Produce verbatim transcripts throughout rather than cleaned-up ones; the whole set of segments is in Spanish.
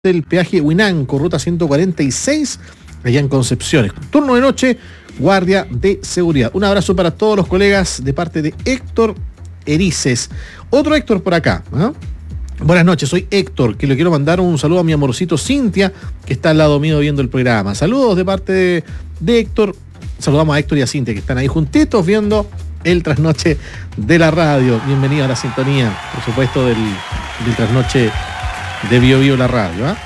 del peaje Huinanco, ruta ciento cuarenta y seis, allá en Concepción. Turno de noche, guardia de seguridad. Un abrazo para todos los colegas de parte de Héctor Erices. Otro Héctor por acá, ¿no? Buenas noches, soy Héctor, que le quiero mandar un saludo a mi amorcito Cintia, que está al lado mío viendo el programa. Saludos de parte de, de Héctor. Saludamos a Héctor y a Cintia, que están ahí juntitos viendo el trasnoche de la radio. Bienvenido a la sintonía, por supuesto, del, del trasnoche de Bio Bio la radio. ¿eh?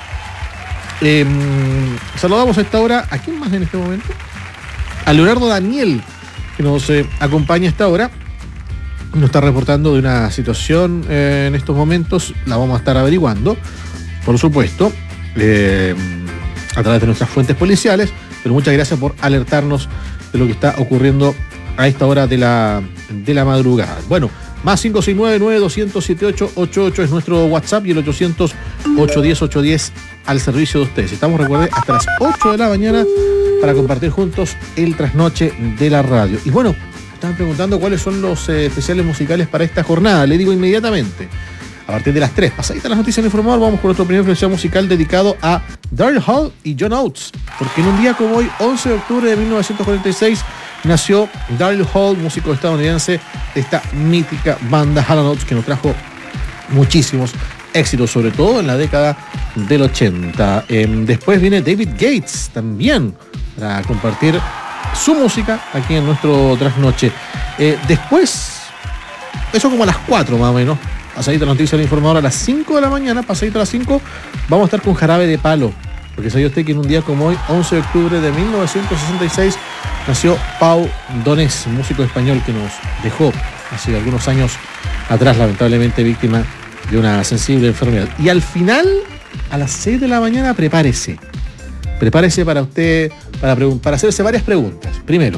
Eh, saludamos a esta hora, ¿a quién más en este momento? A Leonardo Daniel, que nos eh, acompaña a esta hora. Nos está reportando de una situación eh, en estos momentos, la vamos a estar averiguando, por supuesto, eh, a través de nuestras fuentes policiales, pero muchas gracias por alertarnos de lo que está ocurriendo a esta hora de la, de la madrugada. Bueno, más cinco seis nueve, nueve dos cero siete, siete ocho ocho ocho es nuestro WhatsApp y el ochocientos, ochocientos diez, ochocientos diez al servicio de ustedes. Estamos, recuerden, hasta las ocho de la mañana para compartir juntos el trasnoche de la radio. Y bueno, estaban preguntando cuáles son los eh, especiales musicales para esta jornada. Le digo inmediatamente, a partir de las tres, pasadita las noticias del informador, vamos con nuestro primer especial musical dedicado a Daryl Hall y John Oates, porque en un día como hoy, once de octubre de mil novecientos cuarenta y seis, nació Daryl Hall, músico estadounidense de esta mítica banda Hall and Oates, que nos trajo muchísimos éxitos, sobre todo en la década del ochenta. Eh, después viene David Gates, también, para compartir su música aquí en nuestro trasnoche. Eh, después, eso como a las cuatro más o menos, pasadita la noticia del informador a las cinco de la mañana, pasadita a las cinco, vamos a estar con Jarabe de Palo, porque sabía usted que en un día como hoy, once de octubre de mil novecientos sesenta y seis, nació Pau Donés, músico español que nos dejó hace algunos años atrás, lamentablemente víctima de una sensible enfermedad. Y al final, a las seis de la mañana, prepárese. Prepárese para usted, para, para hacerse varias preguntas. Primero,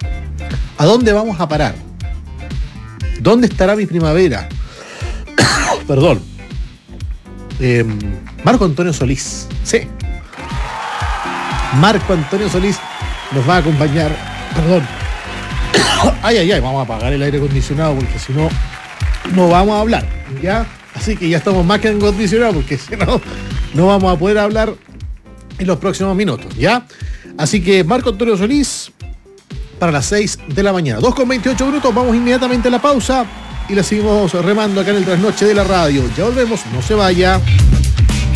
¿a dónde vamos a parar? ¿Dónde estará mi primavera? Perdón. Eh, Marco Antonio Solís. Sí. Marco Antonio Solís nos va a acompañar. Perdón. Ay, ay, ay, vamos a apagar el aire acondicionado porque si no, no vamos a hablar. ¿Ya? Así que ya estamos más que acondicionados porque si no, no vamos a poder hablar en los próximos minutos, ¿ya? Así que Marco Antonio Solís para las seis de la mañana. dos con veintiocho minutos, vamos inmediatamente a la pausa y la seguimos remando acá en el trasnoche de la radio. Ya volvemos, no se vaya.